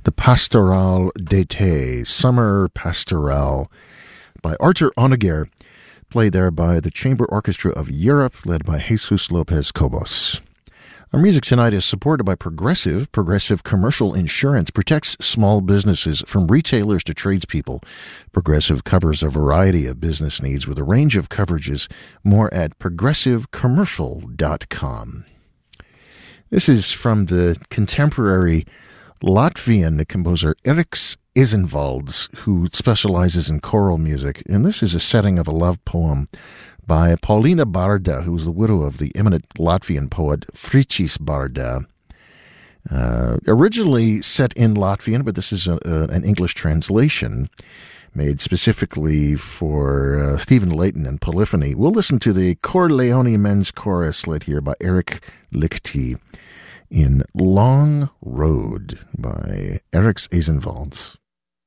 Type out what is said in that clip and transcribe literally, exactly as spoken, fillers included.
the Pastoral d'été, Summer Pastoral, by Arthur Honegger, played there by the Chamber Orchestra of Europe, led by Jesus Lopez Cobos. Our music tonight is supported by Progressive. Progressive Commercial Insurance protects small businesses from retailers to tradespeople. Progressive covers a variety of business needs with a range of coverages. More at progressive commercial dot com. This is from the contemporary Latvian composer Eriks Isenvalds, who specializes in choral music. And this is a setting of a love poem by Paulina Barda, who was the widow of the eminent Latvian poet Fričis Barda. Uh, originally set in Latvian, but this is a, a, an English translation made specifically for uh, Stephen Layton and Polyphony. We'll listen to the Corleone Men's Chorus led here by Eric Lichty in Long Road by Eriks Isenvalds.